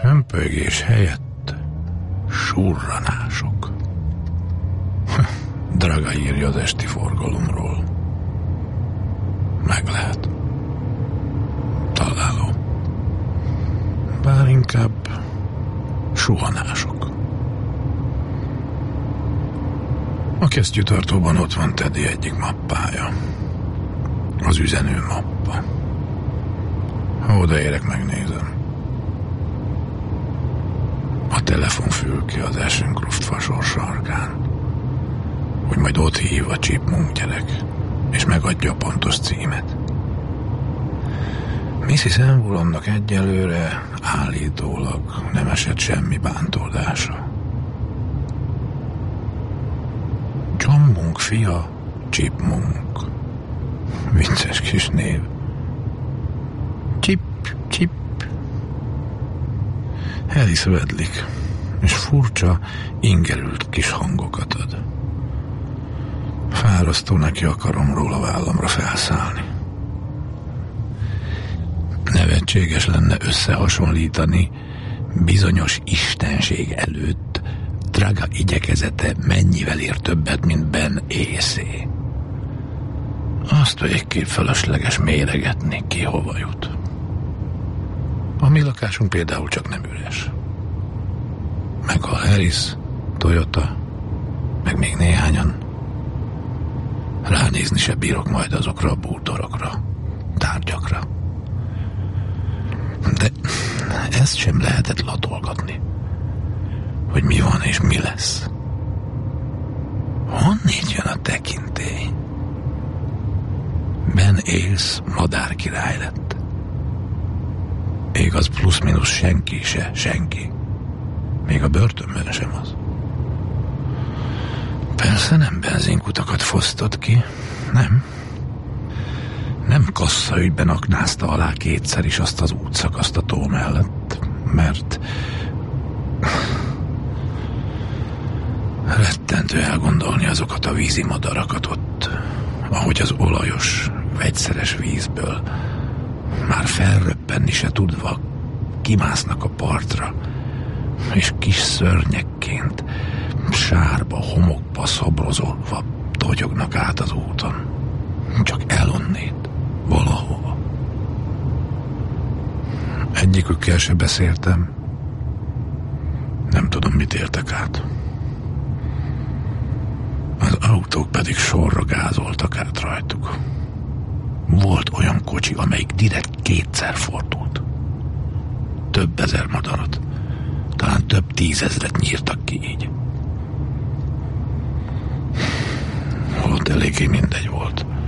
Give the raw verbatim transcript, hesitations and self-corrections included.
Hömpölygés helyett surranások. Draga írja az esti forgalomról. Meg lehet. Találó. Bár inkább suhanások. A kesztyűtartóban ott van Teddy egyik mappája. Az üzenő mappa. Ha odaérek, megnézem. A telefonfülke az Ashcroft fasor sarkán, hogy majd ott hív a Chipmunk gyerek, és megadja a pontos címet. missus Envolonnak egyelőre állítólag nem esett semmi bántódása. John Munk fia, Chipmunk. Vicces kis név. Chip, Chip. Harris vedlik, és furcsa, ingerült kis hangokat ad. Fárasztó neki akaromról a vállamra felszállni. Nevetséges lenne összehasonlítani bizonyos istenség előtt Draga igyekezete mennyivel ér többet, mint Ben észé. Azt végképp fölösleges méregetni, ki hova jut. A mi lakásunk például csak nem üres. Meg a Harris, Toyota, meg még néhányan. Ránézni se bírok majd azokra a bútorokra, tárgyakra. De ezt sem lehetett latolgatni, hogy mi van és mi lesz. Honnét jön a tekintély? Ben Ailes madárkirály lett. Igaz, plusz-minusz senki se senki. Még a börtönben sem az. Persze nem benzinkutakat fosztott ki, nem. Nem kasszaügyben aknázta alá kétszer is azt az útszakaszt a tó mellett, mert rettentő elgondolni azokat a vízi madarakat ott, ahogy az olajos, vegyszeres vízből már felröppenni se tudva kimásznak a partra, és kis szörnyekként sárba, homokba szobrozolva totyognak át az úton. Csak elonnét, valahova. Egyikükkel se beszéltem. Nem tudom, mit értek át. Az autók pedig sorra gázoltak át rajtuk. Volt olyan kocsi, amelyik direkt kétszer fordult. Több ezer madarat, talán több tízezret nyírtak ki így. Holott eléggé mindegy volt.